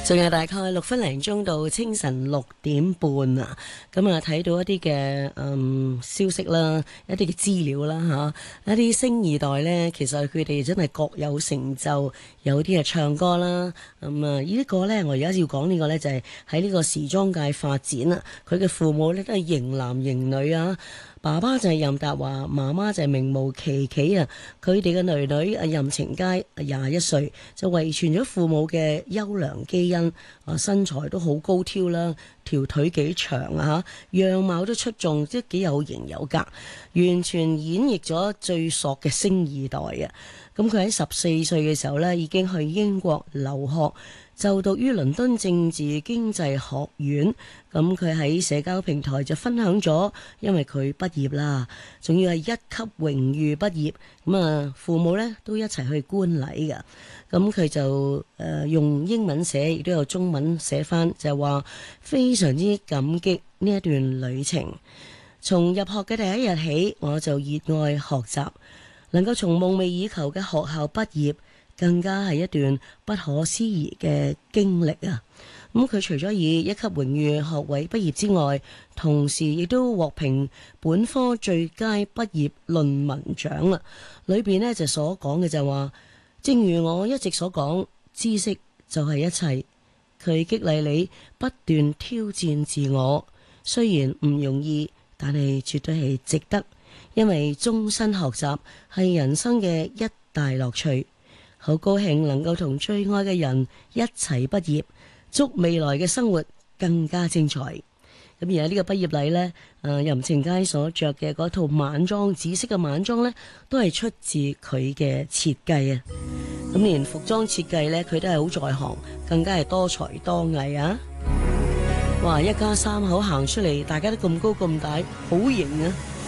仲有大概6分零鐘到清晨6點半啊，咁啊睇到一啲嘅消息啦，一啲嘅資料啦嚇，一啲星二代呢，其實佢哋真係各有成就，有啲係唱歌啦，呢個呢，我而家要講呢個呢，就係喺呢個時裝界發展啦，佢嘅父母呢，都係型男型女啊。爸爸就係任達華，媽媽就係名模琪琪啊！佢哋嘅女女任晴佳21歲，就遺傳咗父母嘅優良基因，身材都好高挑啦，條腿幾長啊嚇，樣貌都出眾，即係幾有型有格，完全演繹咗最索嘅星二代啊！咁佢喺14歲嘅時候呢，已經去英國留學。就讀於倫敦政治經濟學院，咁佢喺社交平台就分享咗，因為佢畢業啦，仲要係1級榮譽畢業，咁父母呢都一齊去觀禮㗎，咁佢就用英文寫，亦都有中文寫返，就係話非常之感激呢一段旅程。從入學嘅第一日起，我就熱愛學習，能夠從夢寐以求嘅學校畢業。更加係一段不可思議嘅經歷啊！咁佢除咗以1級榮譽學位畢業之外，同時亦都獲評本科最佳畢業論文獎啦。裏邊呢就所講嘅就話，正如我一直所講，知識就係一切。佢激勵你不斷挑戰自我，雖然唔容易，但係絕對係值得，因為終身學習係人生嘅一大樂趣。好高興能夠同最愛嘅人一齊畢業，祝未來嘅生活更加精彩。咁而喺呢個畢業禮呢，任晴佳所着嘅嗰套晚裝，紫色嘅晚裝呢，都係出自佢嘅設計啊！咁連服裝設計呢，佢都係好在行，更加係多才多藝啊！哇，一家3口行出嚟，大家都咁高咁大，好型啊！